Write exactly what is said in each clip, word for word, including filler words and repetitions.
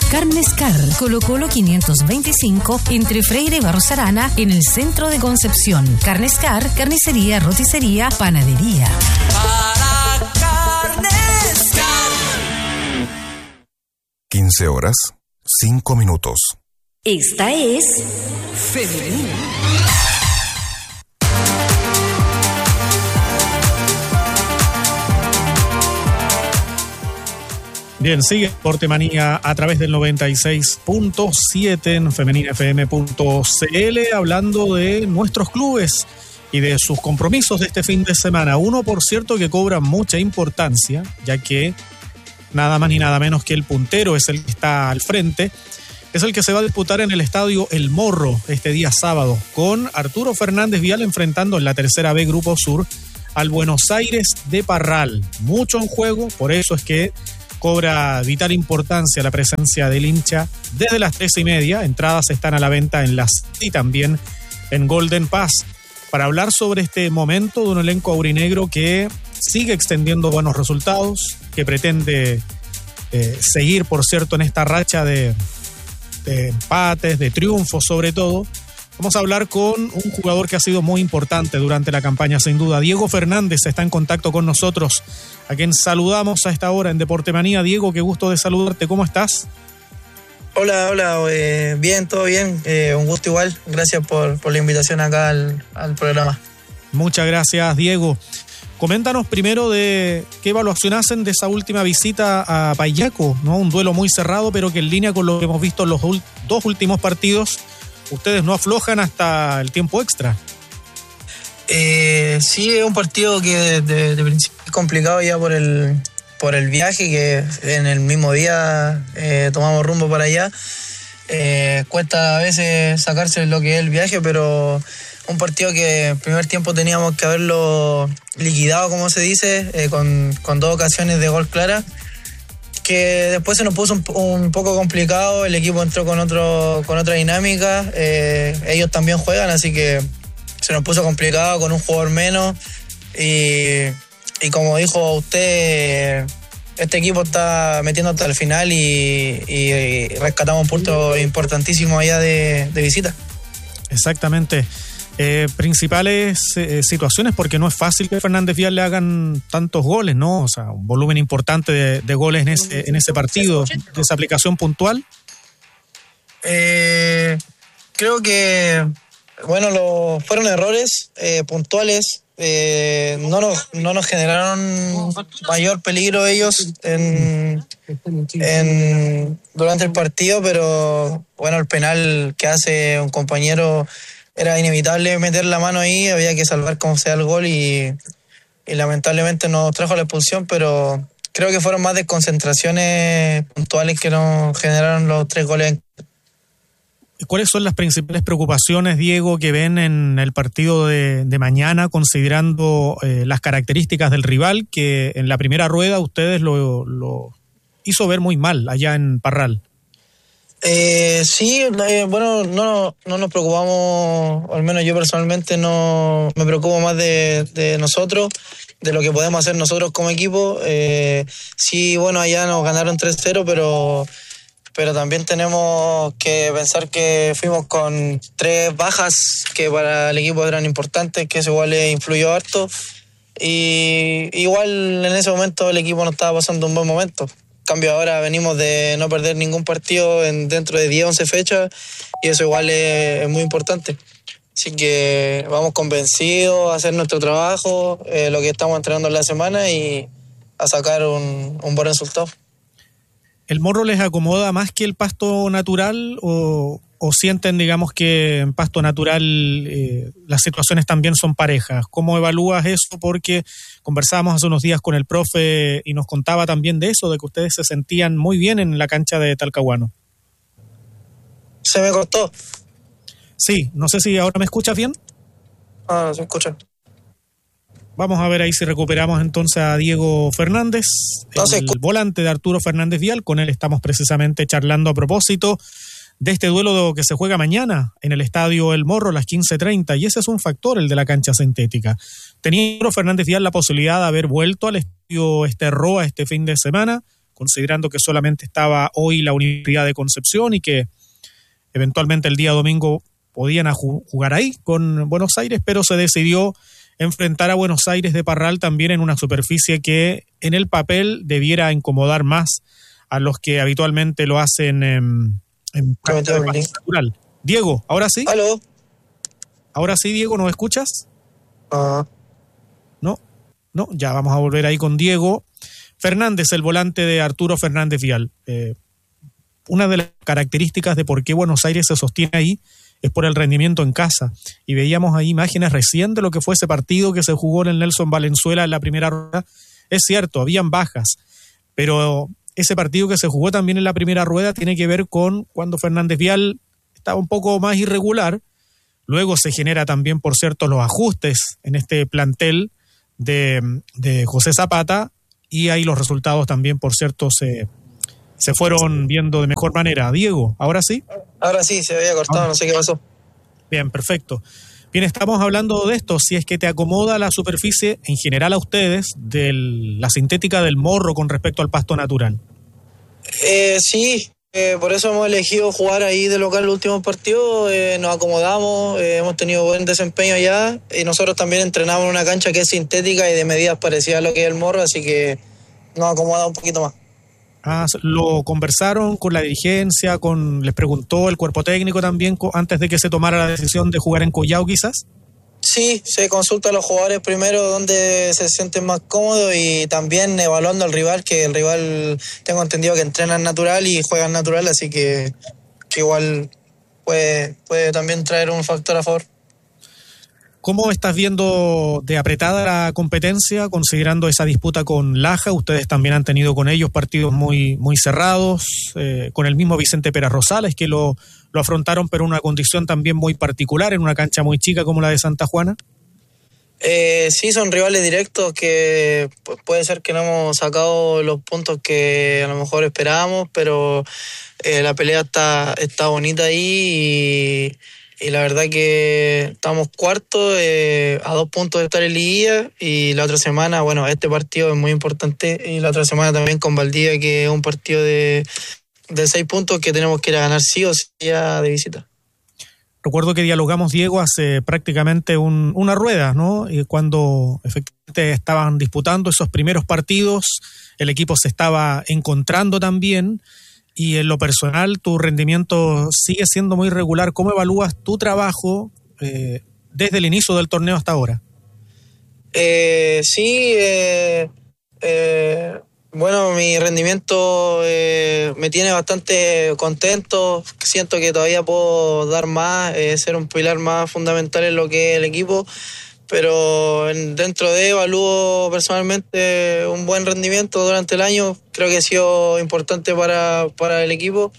Carnes Car, Colo Colo quinientos veinticinco, entre Freire y Barros Arana, en el centro de Concepción. Carnes Car, carnicería, roticería, panadería. Para Carnes Car. quince horas, cinco minutos. Esta es Femenina. Bien, sigue Deportemanía a través del noventa y seis punto siete en femenina f m punto c l, hablando de nuestros clubes y de sus compromisos de este fin de semana. Uno, por cierto, que cobra mucha importancia, ya que nada más ni nada menos que el puntero es el que está al frente. Es el que se va a disputar en el estadio El Morro este día sábado, con Arturo Fernández Vial enfrentando en la tercera B Grupo Sur al Buenos Aires de Parral. Mucho en juego, por eso es que cobra vital importancia la presencia del hincha desde las tres y media. Entradas están a la venta en las y también en Golden Pass. Para hablar sobre este momento de un elenco aurinegro que sigue extendiendo buenos resultados, que pretende eh, seguir, por cierto, en esta racha de, de empates, de triunfos sobre todo. Vamos a hablar con un jugador que ha sido muy importante durante la campaña, sin duda. Diego Fernández está en contacto con nosotros, a quien saludamos a esta hora en Deportemanía. Diego, qué gusto de saludarte. ¿Cómo estás? Hola, hola. Eh, bien, todo bien. Eh, un gusto igual. Gracias por, por la invitación acá al, al programa. Muchas gracias, Diego. Coméntanos primero de qué evaluación hacen de esa última visita a Payaco, ¿no? Un duelo muy cerrado, pero que en línea con lo que hemos visto en los ul- dos últimos partidos, ustedes no aflojan hasta el tiempo extra. Eh, sí, es un partido que de, de, de principio es complicado ya por el, por el viaje, que en el mismo día eh, tomamos rumbo para allá. Eh, cuesta a veces sacarse lo que es el viaje, pero un partido que en primer tiempo teníamos que haberlo liquidado, como se dice, eh, con, con dos ocasiones de gol clara, que después se nos puso un, un poco complicado. El equipo entró con otro con otra dinámica, eh, ellos también juegan, así que se nos puso complicado con un jugador menos y, y como dijo usted, este equipo está metiendo hasta el final y, y, y rescatamos un punto importantísimo allá de, de visita. Exactamente. Eh, principales eh, situaciones, porque no es fácil que Fernández Vial le hagan tantos goles, ¿no? O sea, un volumen importante de, de goles en ese, en ese partido, de esa aplicación puntual. Eh, creo que, bueno, lo, fueron errores eh, puntuales. Eh, no, nos, no nos generaron mayor peligro ellos en, en, durante el partido, pero bueno, el penal que hace un compañero era inevitable meter la mano ahí, había que salvar como sea el gol y, y lamentablemente nos trajo la expulsión, pero creo que fueron más desconcentraciones puntuales que nos generaron los tres goles. ¿Cuáles son las principales preocupaciones, Diego, que ven en el partido de, de mañana, considerando eh, las características del rival, que en la primera rueda ustedes lo, lo hizo ver muy mal allá en Parral? Eh, sí, eh, bueno, no, no nos preocupamos, o al menos yo personalmente no me preocupo más de, de nosotros, de lo que podemos hacer nosotros como equipo. Eh, sí, bueno, allá nos ganaron tres cero, pero, pero también tenemos que pensar que fuimos con tres bajas que para el equipo eran importantes, que eso igual le influyó harto. Y igual en ese momento el equipo no estaba pasando un buen momento. En cambio ahora venimos de no perder ningún partido en, dentro de diez, once fechas, y eso igual es, es muy importante. Así que vamos convencidos a hacer nuestro trabajo, eh, lo que estamos entrenando en la semana, y a sacar un, un buen resultado. ¿El Morro les acomoda más que el pasto natural o, o sienten, digamos, que en pasto natural eh, las situaciones también son parejas? ¿Cómo evalúas eso? Porque conversábamos hace unos días con el profe y nos contaba también de eso, de que ustedes se sentían muy bien en la cancha de Talcahuano. ¿Se me cortó? Sí, no sé si ahora me escuchas bien. Ah, se escucha. Vamos a ver ahí si recuperamos entonces a Diego Fernández, No el escu- volante de Arturo Fernández Vial. Con él estamos precisamente charlando a propósito de este duelo que se juega mañana en el estadio El Morro a las quince treinta, y ese es un factor, el de la cancha sintética. Tenía Arturo Fernández Vial la posibilidad de haber vuelto al estadio Esterroa este fin de semana, considerando que solamente estaba hoy la Universidad de Concepción y que eventualmente el día domingo podían jugar ahí con Buenos Aires, pero se decidió enfrentar a Buenos Aires de Parral también en una superficie que en el papel debiera incomodar más a los que habitualmente lo hacen en, en práctica natural. Diego, ¿ahora sí? ¿Aló? ¿Ahora sí, Diego, nos escuchas? Uh. No, no, ya vamos a volver ahí con Diego Fernández, el volante de Arturo Fernández Vial. Eh, una de las características de por qué Buenos Aires se sostiene ahí es por el rendimiento en casa. Y veíamos ahí imágenes recién de lo que fue ese partido que se jugó en el Nelson Valenzuela en la primera rueda. Es cierto, habían bajas, pero ese partido que se jugó también en la primera rueda tiene que ver con cuando Fernández Vial estaba un poco más irregular. Luego se genera también, por cierto, los ajustes en este plantel de, de José Zapata, y ahí los resultados también, por cierto, se, se fueron viendo de mejor manera. Diego, ¿ahora sí? Ahora sí, se había cortado, ah. no sé qué pasó. Bien, perfecto. Bien, estamos hablando de esto, si es que te acomoda la superficie en general a ustedes de la sintética del Morro con respecto al pasto natural. Eh, sí, eh, por eso hemos elegido jugar ahí de local los últimos partidos, eh, nos acomodamos, eh, hemos tenido buen desempeño allá y nosotros también entrenamos en una cancha que es sintética y de medidas parecidas a lo que es el Morro, así que nos acomoda un poquito más. Ah, ¿lo conversaron con la dirigencia, con les preguntó el cuerpo técnico también antes de que se tomara la decisión de jugar en Collao quizás? Sí, se consulta a los jugadores primero donde se sienten más cómodos y también evaluando al rival, que el rival tengo entendido que entrenan natural y juegan natural, así que, que igual puede, puede también traer un factor a favor. ¿Cómo estás viendo de apretada la competencia, considerando esa disputa con Laja? Ustedes también han tenido con ellos partidos muy, muy cerrados, eh, con el mismo Vicente Pérez Rosales, que lo, lo afrontaron, pero en una condición también muy particular, en una cancha muy chica como la de Santa Juana. Eh, sí, son rivales directos que puede ser que no hemos sacado los puntos que a lo mejor esperábamos, pero eh, la pelea está, está bonita ahí y... Y la verdad que estamos cuartos, eh, a dos puntos de estar en liguilla, y la otra semana, bueno, este partido es muy importante, y la otra semana también con Valdivia, que es un partido de, de seis puntos que tenemos que ir a ganar sí o sí ya de visita. Recuerdo que dialogamos, Diego, hace prácticamente un, una rueda, ¿no? Y cuando efectivamente estaban disputando esos primeros partidos, el equipo se estaba encontrando también. Y en lo personal, tu rendimiento sigue siendo muy regular. ¿Cómo evalúas tu trabajo eh, desde el inicio del torneo hasta ahora? Eh, sí, eh, eh, bueno, mi rendimiento eh, me tiene bastante contento. Siento que todavía puedo dar más, eh, ser un pilar más fundamental en lo que es el equipo. Pero en, dentro de evalúo personalmente un buen rendimiento durante el año. Creo que ha sido importante para, para el equipo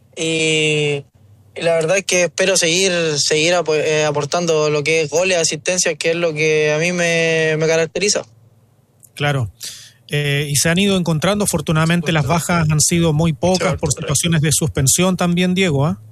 y, y la verdad es que espero seguir seguir ap- eh, aportando lo que es goles, asistencias, que es lo que a mí me, me caracteriza. Claro. Eh, y se han ido encontrando, afortunadamente las bajas han sido muy pocas por situaciones de suspensión también, Diego, ¿eh?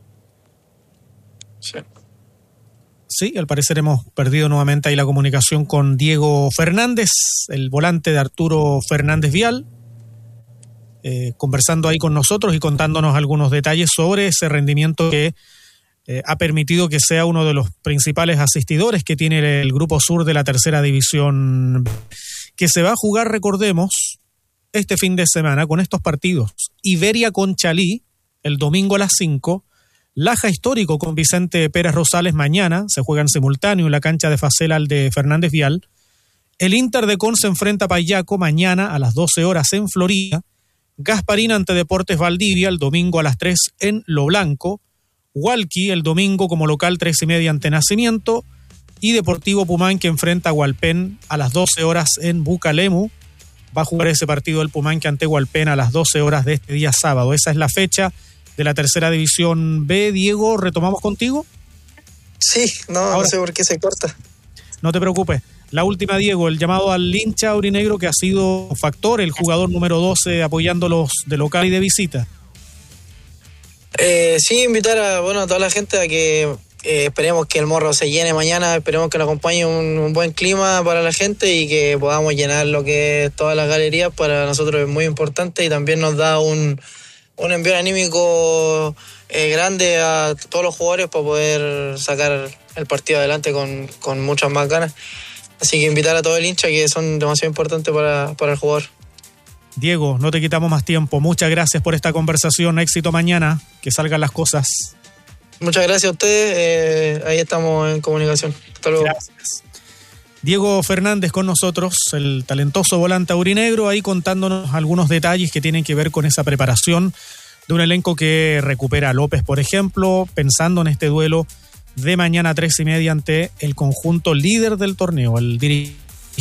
Sí. Sí, al parecer hemos perdido nuevamente ahí la comunicación con Diego Fernández, el volante de Arturo Fernández Vial, eh, conversando ahí con nosotros y contándonos algunos detalles sobre ese rendimiento que eh, ha permitido que sea uno de los principales asistidores que tiene el Grupo Sur de la Tercera División, que se va a jugar, recordemos, este fin de semana con estos partidos. Iberia con Chalí, el domingo a las cinco, Laja Histórico con Vicente Pérez Rosales mañana, se juega en simultáneo en la cancha de Facela al de Fernández Vial. El Inter de Conce enfrenta a Payaco mañana a las doce horas en Florida. Gasparín ante Deportes Valdivia el domingo a las tres en Lo Blanco. Hualqui el domingo como local tres y media ante Nacimiento. Y Deportivo Pumán que enfrenta a Hualpén a las doce horas en Bucalemu. Va a jugar ese partido el Pumán que ante Hualpén a las doce horas de este día sábado. Esa es la fecha de la Tercera División B. Diego, ¿retomamos contigo? Sí, no, Ahora, no sé por qué se corta. No te preocupes. La última, Diego, el llamado al hincha aurinegro que ha sido factor, el jugador número doce apoyándolos de local y de visita. Eh, sí, invitar a, bueno, a toda la gente a que eh, esperemos que el Morro se llene mañana, esperemos que nos acompañe un, un buen clima para la gente y que podamos llenar lo que es todas las galerías. Para nosotros es muy importante y también nos da un, un envío anímico eh, grande a todos los jugadores para poder sacar el partido adelante con, con muchas más ganas. Así que invitar a todo el hincha, que son demasiado importantes para, para el jugador. Diego, no te quitamos más tiempo. Muchas gracias por esta conversación. Éxito mañana. Que salgan las cosas. Muchas gracias a ustedes. Eh, ahí estamos en comunicación. Hasta luego. Gracias. Diego Fernández con nosotros, el talentoso volante aurinegro, ahí contándonos algunos detalles que tienen que ver con esa preparación de un elenco que recupera a López, por ejemplo, pensando en este duelo de mañana a tres y media ante el conjunto líder del torneo, el dirigido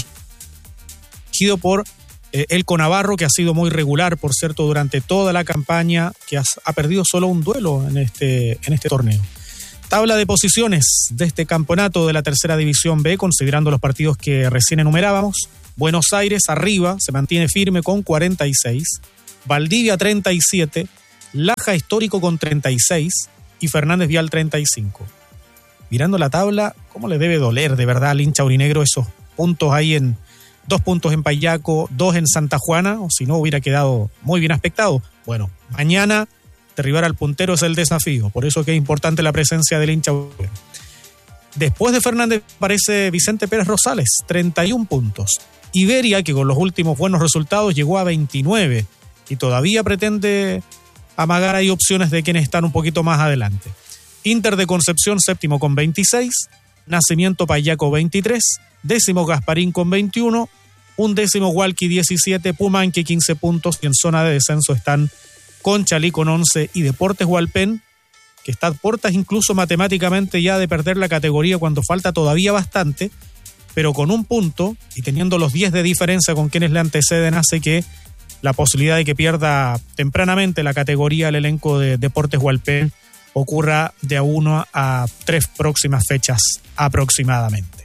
por eh, Elko Navarro, que ha sido muy regular, por cierto, durante toda la campaña, que ha, ha perdido solo un duelo en este, en este torneo. Tabla de posiciones de este campeonato de la tercera división B, considerando los partidos que recién enumerábamos. Buenos Aires arriba, se mantiene firme con cuarenta y seis, Valdivia treinta y siete, Laja Histórico con treinta y seis y Fernández Vial treinta y cinco. Mirando la tabla, ¿cómo le debe doler de verdad al hincha aurinegro esos puntos ahí en dos puntos en Payaco, dos en Santa Juana, o si no hubiera quedado muy bien aspectado? Bueno, mañana derribar al puntero es el desafío, por eso que es importante la presencia del hincha aurinegro. Después de Fernández aparece Vicente Pérez Rosales, treinta y un puntos. Iberia, que con los últimos buenos resultados llegó a veintinueve y todavía pretende amagar ahí opciones de quienes están un poquito más adelante. Inter de Concepción séptimo con veintiséis, Nacimiento Payaco veintitrés, décimo Gasparín con veintiuno, undécimo Hualqui diecisiete, Pumanque quince puntos y en zona de descenso están Conchalí con once y Deportes Hualpén, que está a puertas incluso matemáticamente ya de perder la categoría cuando falta todavía bastante, pero con un punto y teniendo los diez de diferencia con quienes le anteceden hace que la posibilidad de que pierda tempranamente la categoría el elenco de Deportes Hualpén ocurra de a uno a tres próximas fechas aproximadamente.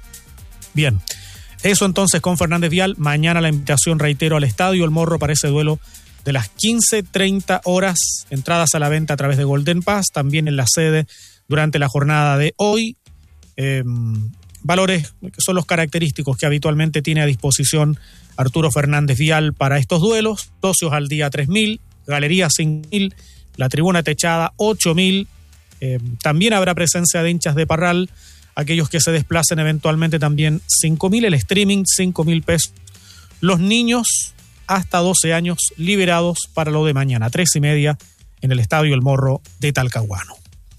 Bien, eso entonces con Fernández Vial. Mañana la invitación, reitero, al Estadio El Morro para ese duelo de las quince treinta horas, entradas a la venta a través de Golden Pass, también en la sede durante la jornada de hoy. Eh, valores que son los característicos que habitualmente tiene a disposición Arturo Fernández Vial para estos duelos. Socios al día tres mil, galería cinco mil, la tribuna techada ocho mil, eh, también habrá presencia de hinchas de Parral, aquellos que se desplacen eventualmente también cinco mil, el streaming cinco mil pesos, los niños hasta doce años liberados para lo de mañana, tres y media en el Estadio El Morro de Talcahuano.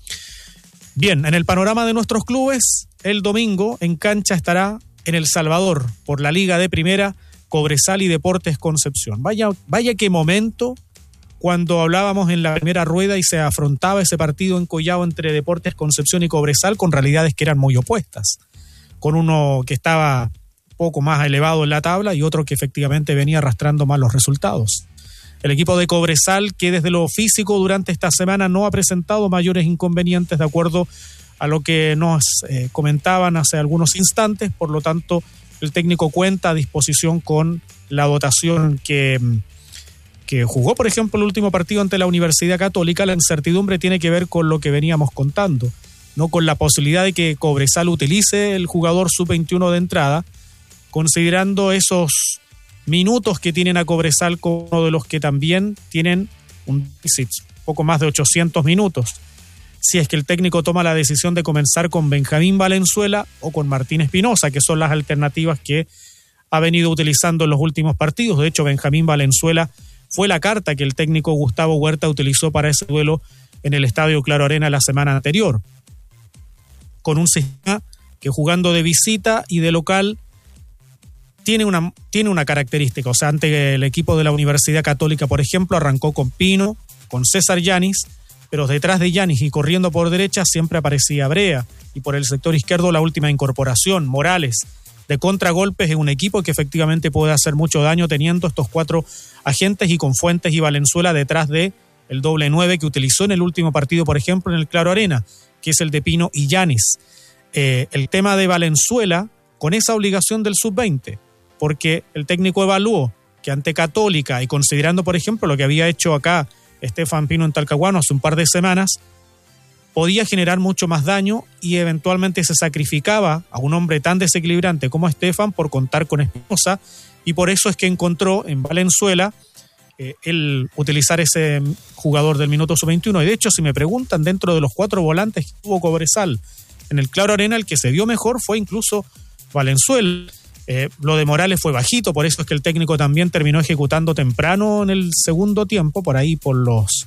Bien, en el panorama de nuestros clubes, el domingo en cancha estará en El Salvador por la Liga de Primera, Cobresal y Deportes Concepción. Vaya, vaya qué momento cuando hablábamos en la primera rueda y se afrontaba ese partido encollado entre Deportes Concepción y Cobresal con realidades que eran muy opuestas, con uno que estaba poco más elevado en la tabla y otro que efectivamente venía arrastrando más los resultados. El equipo de Cobresal, que desde lo físico durante esta semana no ha presentado mayores inconvenientes de acuerdo a lo que nos eh, comentaban hace algunos instantes, por lo tanto el técnico cuenta a disposición con la dotación que, que jugó, por ejemplo, el último partido ante la Universidad Católica. La incertidumbre tiene que ver con lo que veníamos contando, no con la posibilidad de que Cobresal utilice el jugador sub veintiuno de entrada, considerando esos minutos que tienen a Cobresal como uno de los que también tienen un déficit, poco más de ochocientos minutos. Si es que el técnico toma la decisión de comenzar con Benjamín Valenzuela o con Martín Espinosa, que son las alternativas que ha venido utilizando en los últimos partidos. De hecho, Benjamín Valenzuela fue la carta que el técnico Gustavo Huerta utilizó para ese duelo en el Estadio Claro Arena la semana anterior, con un sistema que jugando de visita y de local tiene una, tiene una característica. O sea, ante el equipo de la Universidad Católica, por ejemplo, arrancó con Pino, con César Yanis, pero detrás de Yanis y corriendo por derecha siempre aparecía Brea, y por el sector izquierdo la última incorporación, Morales. De contragolpes, es un equipo que efectivamente puede hacer mucho daño teniendo estos cuatro agentes y con Fuentes y Valenzuela detrás de el doble nueve que utilizó en el último partido, por ejemplo, en el Claro Arena, que es el de Pino y Yanis. Eh, el tema de Valenzuela con esa obligación del sub veinte, porque el técnico evaluó que ante Católica y considerando, por ejemplo, lo que había hecho acá Estefan Pino en Talcahuano hace un par de semanas, podía generar mucho más daño y eventualmente se sacrificaba a un hombre tan desequilibrante como Estefan por contar con Espinosa, y por eso es que encontró en Valenzuela eh, el utilizar ese jugador del minuto sub veintiuno. Y de hecho, si me preguntan, dentro de los cuatro volantes que tuvo Cobresal en el Claro Arena, el que se vio mejor fue incluso Valenzuela. Eh, lo de Morales fue bajito, por eso es que el técnico también terminó ejecutando temprano en el segundo tiempo, por ahí por los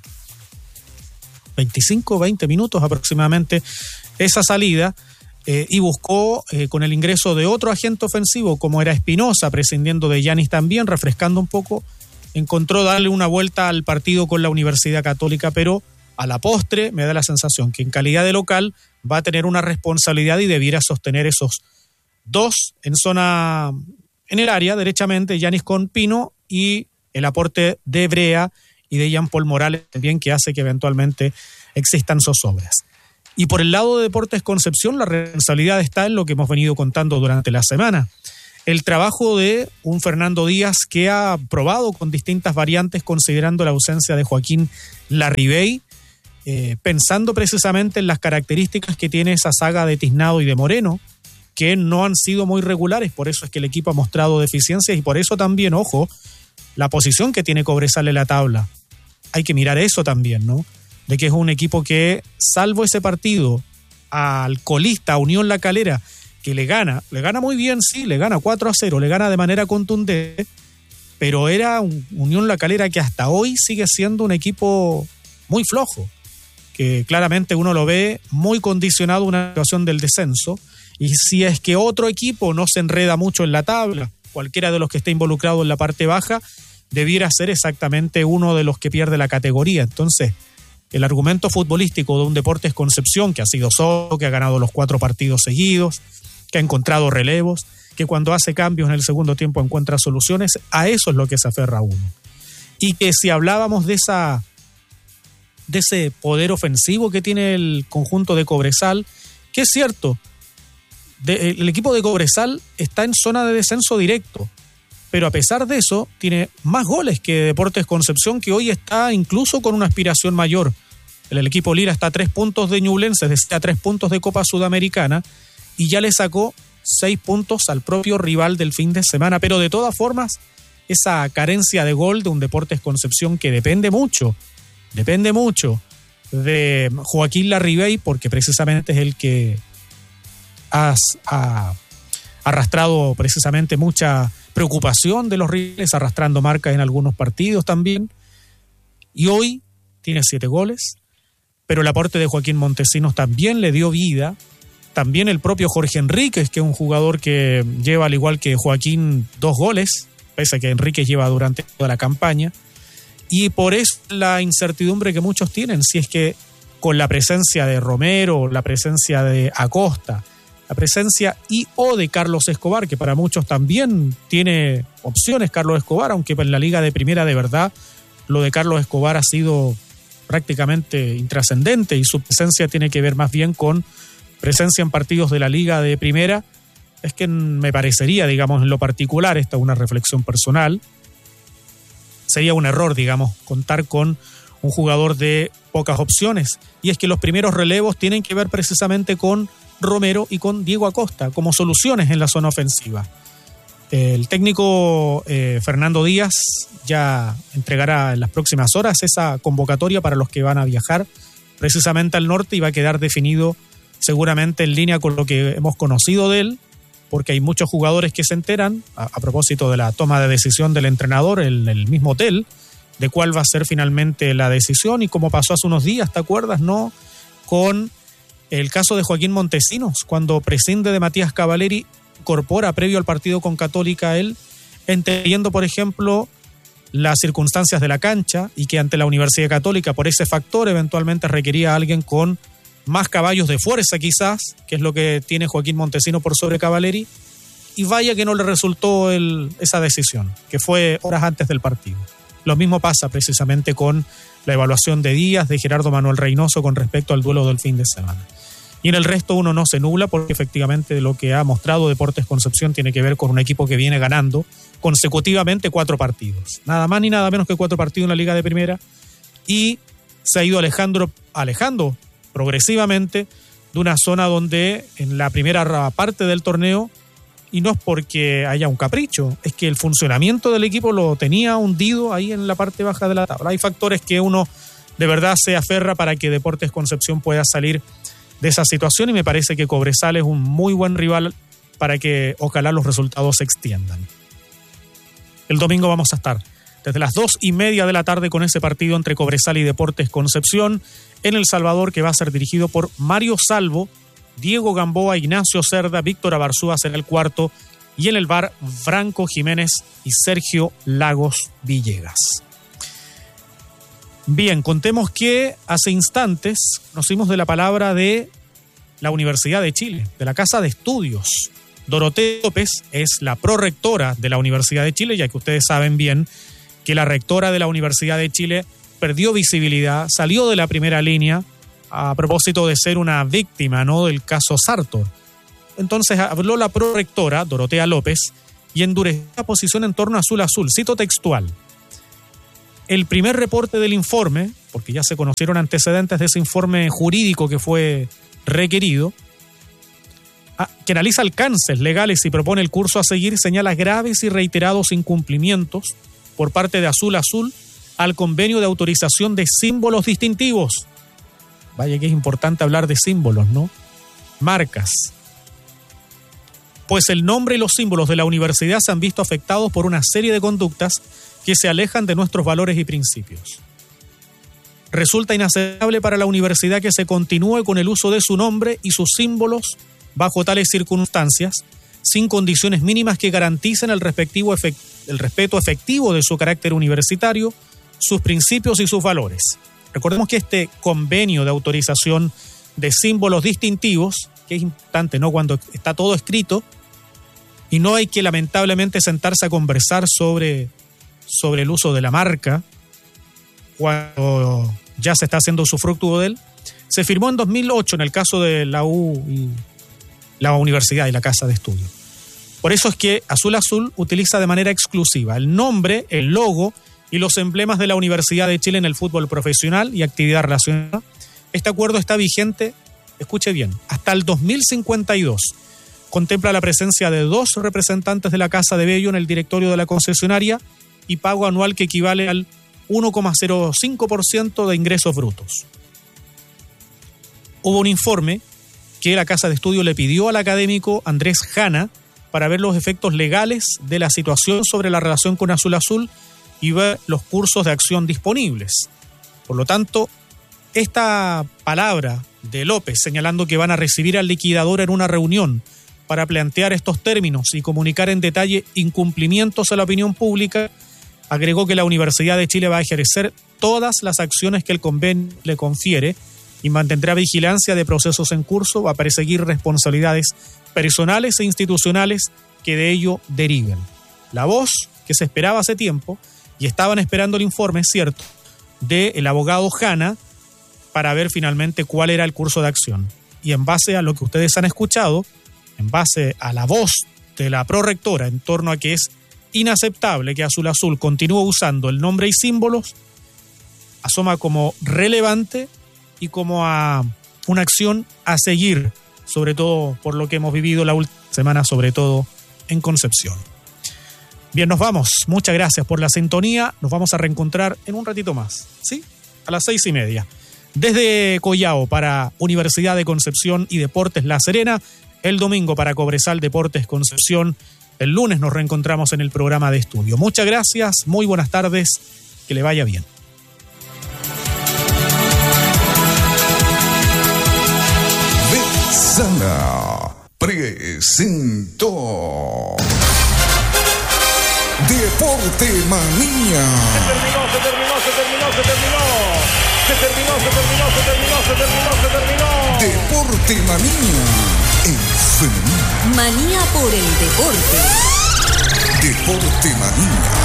veinticinco, veinte minutos aproximadamente, esa salida, eh, y buscó eh, con el ingreso de otro agente ofensivo como era Espinosa, prescindiendo de Yanis también, refrescando un poco, encontró darle una vuelta al partido con la Universidad Católica, pero a la postre me da la sensación que en calidad de local va a tener una responsabilidad y debiera sostener esos dos en zona, en el área, derechamente, Yanis con Pino, y el aporte de Brea y de Jean-Paul Morales también, que hace que eventualmente existan zozobras. Y por el lado de Deportes Concepción, la responsabilidad está en lo que hemos venido contando durante la semana. El trabajo de un Fernando Díaz que ha probado con distintas variantes, considerando la ausencia de Joaquín Larribey, eh, pensando precisamente en las características que tiene esa saga de Tiznado y de Moreno, que no han sido muy regulares, por eso es que el equipo ha mostrado deficiencias y por eso también, ojo, la posición que tiene Cobresal en la tabla. Hay que mirar eso también, ¿no? De que es un equipo que, salvo ese partido al colista Unión La Calera, que le gana, le gana muy bien, sí, le gana cuatro a cero, le gana de manera contundente, pero era un Unión La Calera que hasta hoy sigue siendo un equipo muy flojo, que claramente uno lo ve muy condicionado a una situación del descenso, y si es que otro equipo no se enreda mucho en la tabla, cualquiera de los que esté involucrado en la parte baja, debiera ser exactamente uno de los que pierde la categoría. Entonces, el argumento futbolístico de un Deportes Concepción que ha sido solo, que ha ganado los cuatro partidos seguidos, que ha encontrado relevos, que cuando hace cambios en el segundo tiempo encuentra soluciones, a eso es lo que se aferra uno. Y que si hablábamos de esa de ese poder ofensivo que tiene el conjunto de Cobresal, que es cierto, de, el equipo de Cobresal está en zona de descenso directo, pero a pesar de eso tiene más goles que Deportes Concepción, que hoy está incluso con una aspiración mayor. El, el equipo Lira está a tres puntos de Ñublense, es decir, a tres puntos de Copa Sudamericana, y ya le sacó seis puntos al propio rival del fin de semana. Pero de todas formas, esa carencia de gol de un Deportes Concepción que depende mucho, depende mucho de Joaquín Larribey, porque precisamente es el que ha, ha arrastrado precisamente mucha preocupación de los rivales, arrastrando marcas en algunos partidos también, y hoy tiene siete goles, pero el aporte de Joaquín Montesinos también le dio vida, también el propio Jorge Enríquez, que es un jugador que lleva, al igual que Joaquín, dos goles, pese a que Enríquez lleva durante toda la campaña, y por eso la incertidumbre que muchos tienen, si es que con la presencia de Romero, la presencia de Acosta, la presencia y o de Carlos Escobar, que para muchos también tiene opciones Carlos Escobar, aunque en la Liga de Primera de verdad lo de Carlos Escobar ha sido prácticamente intrascendente y su presencia tiene que ver más bien con presencia en partidos de la Liga de Primera. Es que me parecería, digamos, en lo particular, esta es una reflexión personal, sería un error, digamos, contar con un jugador de pocas opciones, y es que los primeros relevos tienen que ver precisamente con Romero y con Diego Acosta como soluciones en la zona ofensiva. El técnico eh, Fernando Díaz ya entregará en las próximas horas esa convocatoria para los que van a viajar precisamente al norte, y va a quedar definido seguramente en línea con lo que hemos conocido de él, porque hay muchos jugadores que se enteran a, a propósito de la toma de decisión del entrenador en el mismo hotel, de cuál va a ser finalmente la decisión, y como pasó hace unos días, ¿te acuerdas, no? Con el caso de Joaquín Montesinos, cuando prescinde de Matías Cavaleri, incorpora previo al partido con Católica él, entendiendo, por ejemplo, las circunstancias de la cancha, y que ante la Universidad Católica, por ese factor, eventualmente requería a alguien con más caballos de fuerza quizás, que es lo que tiene Joaquín Montesinos por sobre Cavaleri, y vaya que no le resultó el, esa decisión, que fue horas antes del partido. Lo mismo pasa precisamente con la evaluación de Díaz, de Gerardo Manuel Reynoso con respecto al duelo del fin de semana. Y en el resto uno no se nubla, porque efectivamente lo que ha mostrado Deportes Concepción tiene que ver con un equipo que viene ganando consecutivamente cuatro partidos. Nada más ni nada menos que cuatro partidos en la Liga de Primera, y se ha ido alejando, alejando progresivamente de una zona donde en la primera parte del torneo, y no es porque haya un capricho, es que el funcionamiento del equipo lo tenía hundido ahí en la parte baja de la tabla. Hay factores que uno de verdad se aferra para que Deportes Concepción pueda salir de esa situación, y me parece que Cobresal es un muy buen rival para que ojalá los resultados se extiendan. El domingo vamos a estar desde las dos y media de la tarde con ese partido entre Cobresal y Deportes Concepción en El Salvador, que va a ser dirigido por Mario Salvo, Diego Gamboa, Ignacio Cerda, Víctor Abarzúa será el cuarto, y en el V A R Franco Jiménez y Sergio Lagos Villegas. Bien, contemos que hace instantes conocimos de la palabra de la Universidad de Chile, de la Casa de Estudios. Dorotea López es la prorectora de la Universidad de Chile, ya que ustedes saben bien que la rectora de la Universidad de Chile perdió visibilidad, salió de la primera línea a propósito de ser una víctima, ¿no?, del caso Sartor. Entonces habló la prorectora, Dorotea López, y endureció la posición en torno a Azul Azul. Cito textual: el primer reporte del informe, porque ya se conocieron antecedentes de ese informe jurídico que fue requerido, que analiza alcances legales y propone el curso a seguir, señala graves y reiterados incumplimientos por parte de Azul Azul al convenio de autorización de símbolos distintivos. Vaya que es importante hablar de símbolos, ¿no? Marcas. Pues el nombre y los símbolos de la universidad se han visto afectados por una serie de conductas que se alejan de nuestros valores y principios. Resulta inaceptable para la universidad que se continúe con el uso de su nombre y sus símbolos bajo tales circunstancias, sin condiciones mínimas que garanticen el, respectivo efect- el respeto efectivo de su carácter universitario, sus principios y sus valores. Recordemos que este convenio de autorización de símbolos distintivos, que es importante, ¿no?, cuando está todo escrito, y no hay que lamentablemente sentarse a conversar sobre, sobre el uso de la marca, cuando ya se está haciendo usufructo de él, se firmó en dos mil ocho en el caso de la U y la universidad y la Casa de Estudios. Por eso es que Azul Azul utiliza de manera exclusiva el nombre, el logo y los emblemas de la Universidad de Chile en el fútbol profesional y actividad relacionada. Este acuerdo está vigente, escuche bien, hasta el dos mil cincuenta y dos. Contempla la presencia de dos representantes de la Casa de Bello en el directorio de la concesionaria y pago anual que equivale al uno coma cero cinco por ciento de ingresos brutos. Hubo un informe que la Casa de Estudio le pidió al académico Andrés Jana para ver los efectos legales de la situación sobre la relación con Azul Azul y ver los cursos de acción disponibles. Por lo tanto, esta palabra de López señalando que van a recibir al liquidador en una reunión para plantear estos términos y comunicar en detalle incumplimientos a la opinión pública, agregó que la Universidad de Chile va a ejercer todas las acciones que el convenio le confiere y mantendrá vigilancia de procesos en curso para perseguir responsabilidades personales e institucionales que de ello deriven. La voz que se esperaba hace tiempo, y estaban esperando el informe, es cierto, del abogado Jana para ver finalmente cuál era el curso de acción. Y en base a lo que ustedes han escuchado, en base a la voz de la prorectora en torno a que es inaceptable que Azul Azul continúe usando el nombre y símbolos, asoma como relevante y como a una acción a seguir, sobre todo por lo que hemos vivido la última semana, sobre todo en Concepción. Bien, nos vamos. Muchas gracias por la sintonía. Nos vamos a reencontrar en un ratito más, ¿sí? A las seis y media. Desde Collao para Universidad de Concepción y Deportes La Serena, el domingo para Cobresal Deportes Concepción. El lunes nos reencontramos en el programa de estudio. Muchas gracias, muy buenas tardes, que le vaya bien. Sana presentó Deporte Manía. Se terminó, se terminó, se terminó, se terminó. Se terminó, se terminó, se terminó, se terminó, se terminó. Deporte Manía en femenino. Manía por el deporte. Deporte Manía.